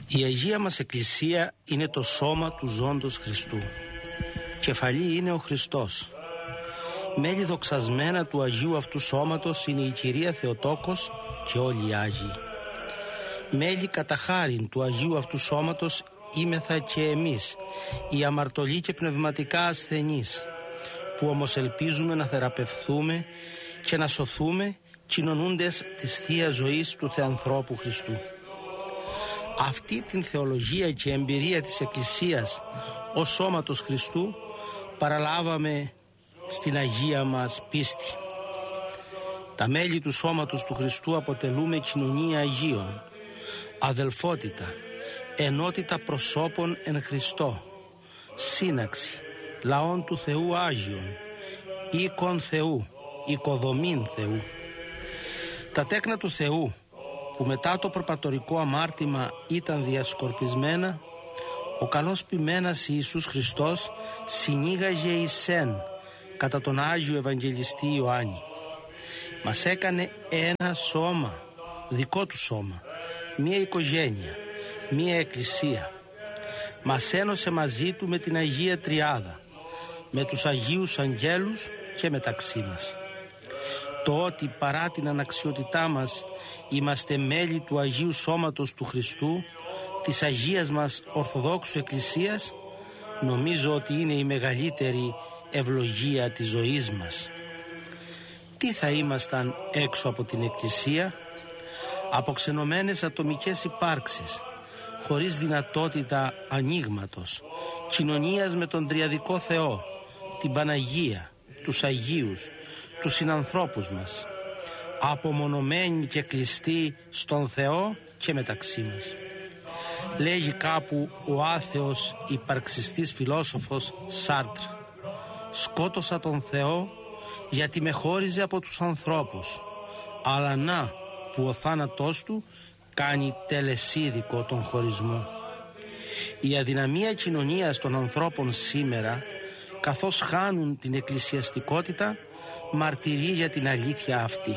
Η Αγία μας Εκκλησία είναι το σώμα του ζώντος Χριστού. Κεφαλή είναι ο Χριστός. Μέλη δοξασμένα του Αγίου αυτού σώματος είναι η Κυρία Θεοτόκος και όλοι οι Άγιοι. Μέλη κατά χάριν του Αγίου αυτού σώματος είμεθα και εμείς, οι αμαρτωλοί και πνευματικά ασθενείς, που όμως ελπίζουμε να θεραπευθούμε και να σωθούμε κοινωνούντες της Θείας Ζωής του Θεανθρώπου Χριστού. Αυτή την θεολογία και εμπειρία της Εκκλησίας ως σώματος Χριστού παραλάβαμε στην Αγία μας πίστη. Τα μέλη του σώματος του Χριστού αποτελούμε κοινωνία Αγίων, αδελφότητα, ενότητα προσώπων εν Χριστώ, σύναξη, λαών του Θεού Άγιων, οίκον Θεού, οικοδομήν Θεού. Τα τέκνα του Θεού που μετά το προπατορικό αμάρτημα ήταν διασκορπισμένα, ο καλός ποιμένας Ιησούς Χριστός συνήγαγε εις εν κατά τον Άγιο Ευαγγελιστή Ιωάννη. Μας έκανε ένα σώμα, δικό του σώμα, μία οικογένεια, μία εκκλησία. Μας ένωσε μαζί του με την Αγία Τριάδα, με τους Αγίους Αγγέλους και μεταξύ μας. Το ότι παρά την αναξιότητά μας είμαστε μέλη του Αγίου Σώματος του Χριστού, της Αγίας μας Ορθοδόξου Εκκλησίας, νομίζω ότι είναι η μεγαλύτερη ευλογία της ζωής μας. Τι θα ήμασταν έξω από την Εκκλησία? Αποξενωμένες ατομικές υπάρξεις, χωρίς δυνατότητα ανοίγματος, κοινωνίας με τον Τριαδικό Θεό, την Παναγία, τους Αγίους, τους συνανθρώπους μας, απομονωμένοι και κλειστοί στον Θεό και μεταξύ μας. Λέγει κάπου ο άθεος υπαρξιστής φιλόσοφος Σάρτρ: «Σκότωσα τον Θεό γιατί με χώριζε από τους ανθρώπους, αλλά να που ο θάνατός του κάνει τελεσίδικο τον χωρισμό». Η αδυναμία κοινωνίας των ανθρώπων σήμερα, καθώς χάνουν την εκκλησιαστικότητα, μαρτυρεί για την αλήθεια αυτή.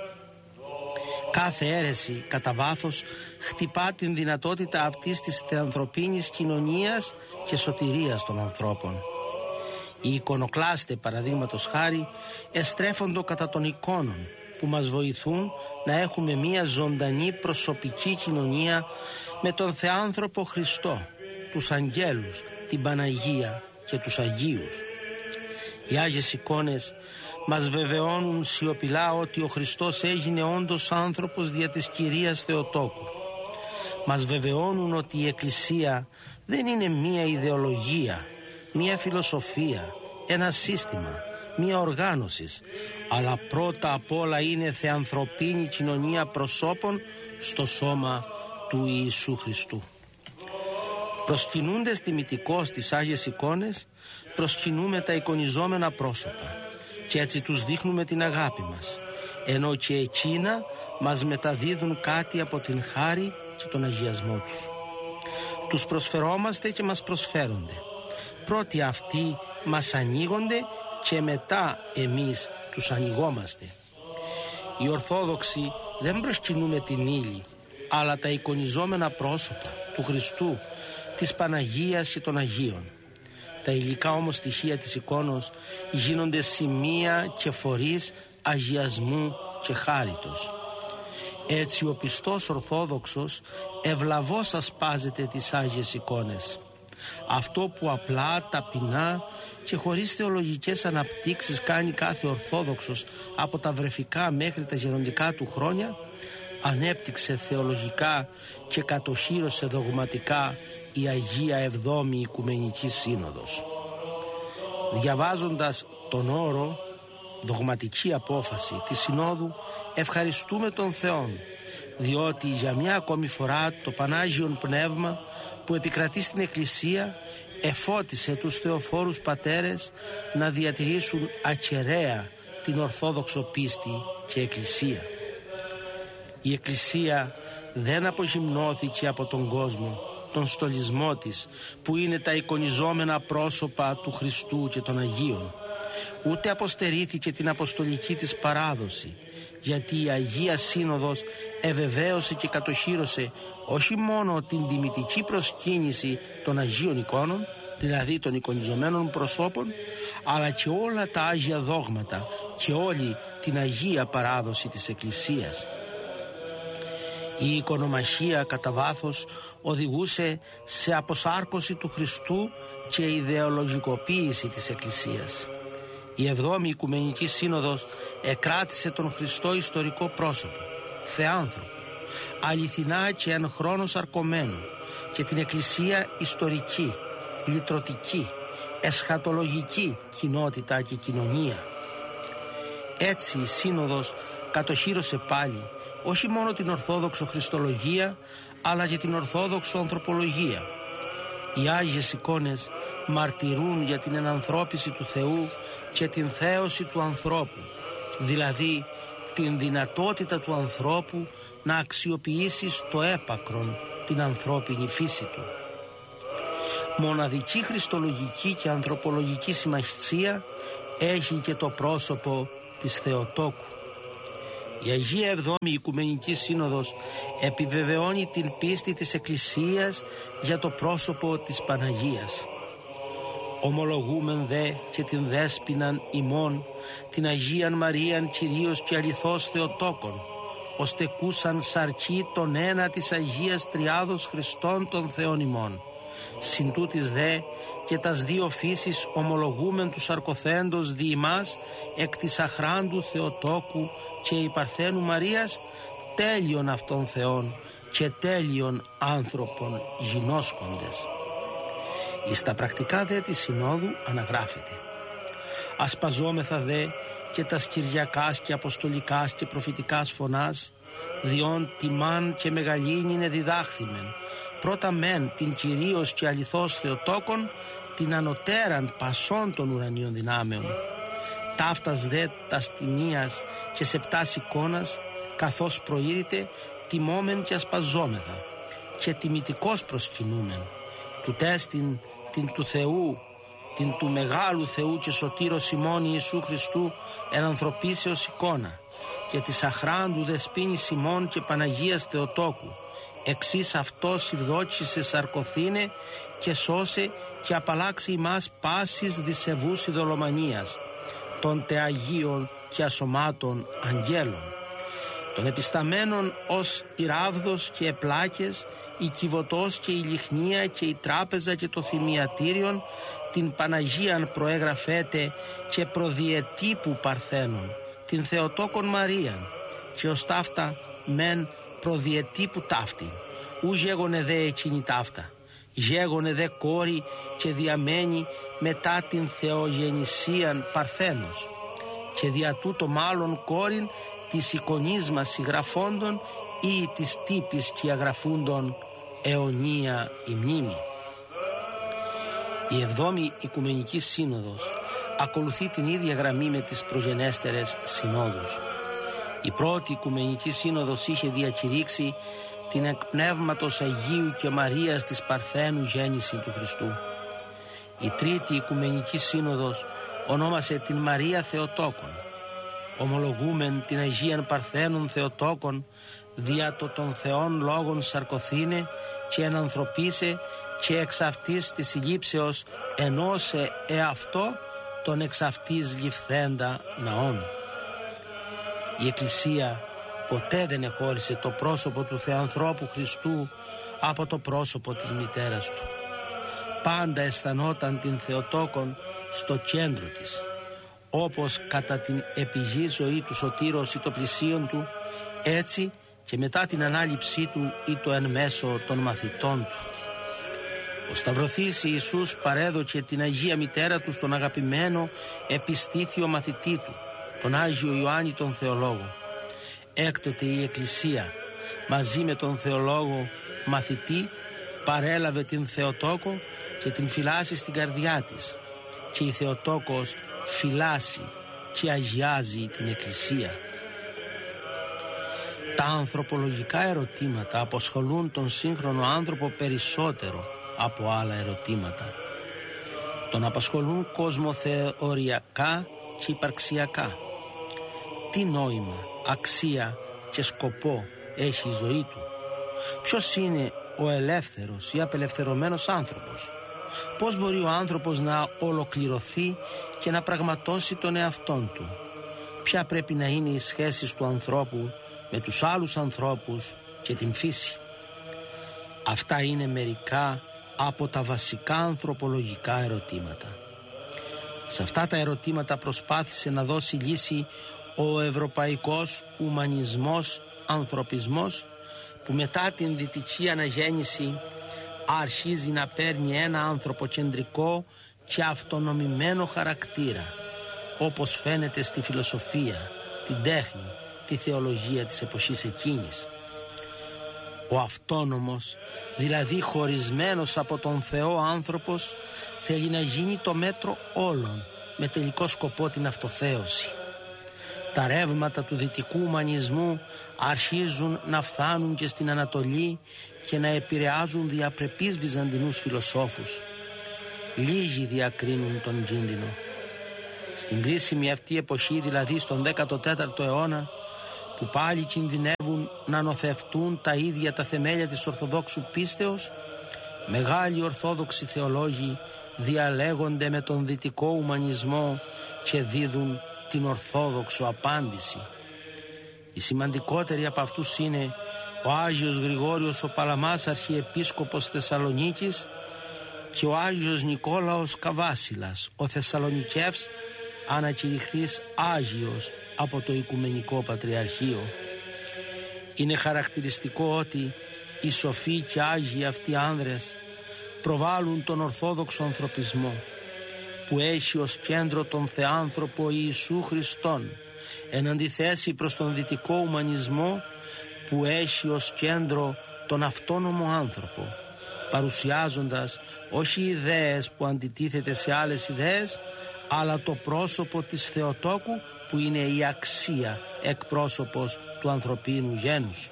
Κάθε αίρεση κατά βάθος χτυπά την δυνατότητα αυτής της θεανθρωπίνης κοινωνίας και σωτηρίας των ανθρώπων. Οι εικονοκλάστε, παραδείγματος χάρη, εστρέφοντο κατά των εικόνων που μας βοηθούν να έχουμε μία ζωντανή προσωπική κοινωνία με τον Θεάνθρωπο Χριστό, τους αγγέλους, την Παναγία και τους Αγίους. Οι Άγιες εικόνες μας βεβαιώνουν σιωπηλά ότι ο Χριστός έγινε όντως άνθρωπος δια της Κυρίας Θεοτόκου. Μας βεβαιώνουν ότι η Εκκλησία δεν είναι μία ιδεολογία, μία φιλοσοφία, ένα σύστημα, μία οργάνωση, αλλά πρώτα απ' όλα είναι θεανθρωπίνη κοινωνία προσώπων στο σώμα του Ιησού Χριστού. Προσκυνούντες τιμητικώς τις Άγιες εικόνες, προσκυνούμε τα εικονιζόμενα πρόσωπα και έτσι τους δείχνουμε την αγάπη μας, ενώ και εκείνα μας μεταδίδουν κάτι από την χάρη και τον αγιασμό τους. Τους προσφερόμαστε και μας προσφέρονται. Πρώτοι αυτοί μας ανοίγονται και μετά εμείς τους ανοιγόμαστε. Οι Ορθόδοξοι δεν προσκυνούμε την ύλη, αλλά τα εικονιζόμενα πρόσωπα του Χριστού, της Παναγίας και των Αγίων. Τα υλικά όμως στοιχεία της εικόνος γίνονται σημεία και φορείς αγιασμού και χάριτος. Έτσι ο πιστός Ορθόδοξος ευλαβώς ασπάζεται τις Άγιες εικόνες. Αυτό που απλά, ταπεινά και χωρίς θεολογικές αναπτύξεις κάνει κάθε Ορθόδοξος από τα βρεφικά μέχρι τα γεροντικά του χρόνια, ανέπτυξε θεολογικά και κατοχύρωσε δογματικά η Αγία Εβδόμη Οικουμενική Σύνοδος. Διαβάζοντας τον όρο «Δογματική απόφαση» της Συνόδου, ευχαριστούμε τον Θεόν, διότι για μια ακόμη φορά το Πανάγιον Πνεύμα που επικρατεί στην Εκκλησία εφώτισε τους θεοφόρους πατέρες να διατηρήσουν ακεραία την Ορθόδοξο πίστη και Εκκλησία. Η Εκκλησία δεν απογυμνώθηκε από τον κόσμο, τον στολισμό της, που είναι τα εικονιζόμενα πρόσωπα του Χριστού και των Αγίων. ούτε αποστερήθηκε την αποστολική της παράδοση, γιατί η Αγία Σύνοδος ευεβαίωσε και κατοχύρωσε όχι μόνο την τιμητική προσκύνηση των Αγίων εικόνων, δηλαδή των εικονιζομένων προσώπων, αλλά και όλα τα Άγια δόγματα και όλη την Αγία παράδοση της Εκκλησίας. Η εικονομαχία κατά βάθος οδηγούσε σε αποσάρκωση του Χριστού και ιδεολογικοποίηση της Εκκλησίας. Η Εβδόμη Οικουμενική Σύνοδος εκράτησε τον Χριστό ιστορικό πρόσωπο, θεάνθρωπο, αληθινά και εν χρόνο σαρκωμένο, και την Εκκλησία ιστορική, λυτρωτική, εσχατολογική κοινότητα και κοινωνία. Έτσι η Σύνοδος κατοχύρωσε πάλι όχι μόνο την Ορθόδοξο Χριστολογία, αλλά και την Ορθόδοξο Ανθρωπολογία. Οι Άγιες εικόνες μαρτυρούν για την ενανθρώπιση του Θεού και την θέωση του ανθρώπου, δηλαδή την δυνατότητα του ανθρώπου να αξιοποιήσει στο έπακρον την ανθρώπινη φύση του. Μοναδική χριστολογική και ανθρωπολογική σημασία έχει και το πρόσωπο της Θεοτόκου. Η Αγία Εβδόμη Οικουμενική Σύνοδος επιβεβαιώνει την πίστη της Εκκλησίας για το πρόσωπο της Παναγίας. Ομολογούμεν δε και την δέσποιναν ημών, την Αγίαν Μαρίαν Κυρίως και αληθώς Θεοτόκον, ώστε κούσαν σαρκή τον ένα της Αγίας Τριάδος Χριστών των Θεών ημών. Συν τούτης δε και τας δύο φύσεις ομολογούμεν του σαρκοθέντος δι' ημάς εκ της αχράντου Θεοτόκου και η Παρθένου Μαρίας, τέλειον αυτών Θεών και τέλειον άνθρωπον γινώσκοντες. Εις τα πρακτικά δε της Συνόδου αναγράφεται: ασπαζόμεθα δε και τας Κυριακάς και Αποστολικάς και Προφητικάς φωνάς, διόν τιμάν και μεγαλύνην εδιδάχθημεν, πρώτα μεν την Κυρίως και αληθώς Θεοτόκον, την ανωτέραν πασών των ουρανίων δυνάμεων. Ταύτας δε τας τιμίας και σεπτάς εικόνας, καθώς προήρητε, τιμόμεν και ασπαζόμεθα και τιμητικός προσκυνούμεν. Τούτες την του Θεού, την του Μεγάλου Θεού και Σωτήρος ημών Ιησού Χριστού ενανθρωπίσεως εικόνα, και της αχράντου δεσποίνης ημών και Παναγίας Θεοτόκου, εξής αυτός ευδόκησε σαρκωθήνε και σώσε και απαλλάξει ημάς πάσης δισεβούς ειδωλομανίας, των τεαγίων και ασωμάτων αγγέλων, των επισταμένων ως η ράβδος και επλάκες, η κυβωτός και η λιχνία και η τράπεζα και το θυμιατήριον, την Παναγίαν προέγραφέτε και προδιετύπου Παρθένων, την Θεοτόκον Μαρίαν, και ως ταύτα μεν προδιετύπου ταύτην, ου γέγονε δε εκείνη ταύτα, γέγονε δε κόρη και διαμένη μετά την Θεογεννησίαν Παρθένος, και δια τούτο μάλλον κόρην της εικονής μας συγγραφόντων ή της τύπης και αγραφούντων αιωνία η μνήμη. Η Εβδόμη Οικουμενική Σύνοδος ακολουθεί την ίδια γραμμή με τις προγενέστερες συνόδους. Η πρώτη Οικουμενική Σύνοδος είχε διακηρύξει την εκ Πνεύματος Αγίου και Μαρίας της Παρθένου γέννηση του Χριστού. Η τρίτη Οικουμενική Σύνοδος ονόμασε την Μαρία Θεοτόκον. Ομολογούμεν την Αγίαν Παρθένων Θεοτόκον δια το των Θεών λόγων σαρκωθήνε και ενανθρωπίσε και εξ αυτής της συλλήψεως ενώσε εαυτό τον εξ αυτής ληφθέντα ναών. Η Εκκλησία ποτέ δεν εχώρισε το πρόσωπο του Θεανθρώπου Χριστού από το πρόσωπο της μητέρας του. Πάντα αισθανόταν την Θεοτόκον στο κέντρο της, όπως κατά την επιγή ζωή του Σωτήρος ή το πλησίον του, έτσι και μετά την ανάληψή του ή το εν μέσω των μαθητών του. Ο Σταυρωθής Ιησούς παρέδωκε την Αγία Μητέρα του στον αγαπημένο επιστήθιο μαθητή του, τον Άγιο Ιωάννη τον Θεολόγο. Έκτοτε η Εκκλησία μαζί με τον Θεολόγο μαθητή παρέλαβε την Θεοτόκο και την φυλάσσει στην καρδιά της, και η Θεοτόκος φυλάσσει και αγιάζει την Εκκλησία. Τα ανθρωπολογικά ερωτήματα αποσχολούν τον σύγχρονο άνθρωπο περισσότερο από άλλα ερωτήματα. Τον απασχολούν κοσμοθεωριακά και υπαρξιακά. Τι νόημα, αξία και σκοπό έχει η ζωή του? Ποιος είναι ο ελεύθερος ή απελευθερωμένος άνθρωπος? Πώς μπορεί ο άνθρωπος να ολοκληρωθεί και να πραγματώσει τον εαυτόν του? Ποια πρέπει να είναι η σχέση του ανθρώπου με τους άλλους ανθρώπους και την φύση? Αυτά είναι μερικά από τα βασικά ανθρωπολογικά ερωτήματα. Σε αυτά τα ερωτήματα προσπάθησε να δώσει λύση ο ευρωπαϊκός ουμανισμός, ανθρωπισμός, που μετά την δυτική αναγέννηση αρχίζει να παίρνει ένα ανθρωποκεντρικό και αυτονομημένο χαρακτήρα, όπως φαίνεται στη φιλοσοφία, την τέχνη, τη θεολογία της εποχής εκείνης. Ο αυτόνομος, δηλαδή χωρισμένος από τον Θεό άνθρωπος, θέλει να γίνει το μέτρο όλων, με τελικό σκοπό την αυτοθέωση. Τα ρεύματα του δυτικού ουμανισμού αρχίζουν να φτάνουν και στην Ανατολή και να επηρεάζουν διαπρεπείς βυζαντινούς φιλοσόφους. Λίγοι διακρίνουν τον κίνδυνο. Στην κρίσιμη αυτή εποχή, δηλαδή στον 14ο αιώνα, που πάλι κινδυνεύουν να νοθευτούν τα ίδια τα θεμέλια της Ορθοδόξου πίστεως, μεγάλοι Ορθόδοξοι θεολόγοι διαλέγονται με τον δυτικό ουμανισμό και δίδουν την Ορθόδοξο απάντηση. Οι σημαντικότεροι από αυτούς είναι ο Άγιος Γρηγόριος ο Παλαμάς, Αρχιεπίσκοπος Θεσσαλονίκης, και ο Άγιος Νικόλαος Καβάσιλας, ο Θεσσαλονικεύς, ανακηρυχθής Άγιος από το Οικουμενικό Πατριαρχείο. Είναι χαρακτηριστικό ότι οι σοφοί και άγιοι αυτοί άνδρες προβάλλουν τον Ορθόδοξο ανθρωπισμό, που έχει ως κέντρο τον Θεάνθρωπο Ιησού Χριστόν, εν αντιθέσει προς τον δυτικό ουμανισμό, που έχει ως κέντρο τον αυτόνομο άνθρωπο, παρουσιάζοντας όχι ιδέες που αντιτίθεται σε άλλες ιδέες, αλλά το πρόσωπο της Θεοτόκου, που είναι η αξία εκπρόσωπος του ανθρωπίνου γένους.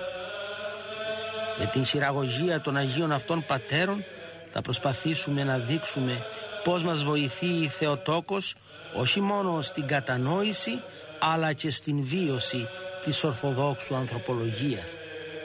Με την χειραγωγία των Αγίων αυτών πατέρων θα προσπαθήσουμε να δείξουμε πώς μας βοηθεί η Θεοτόκος όχι μόνο στην κατανόηση, αλλά και στην βίωση της Ορθοδόξου ανθρωπολογίας.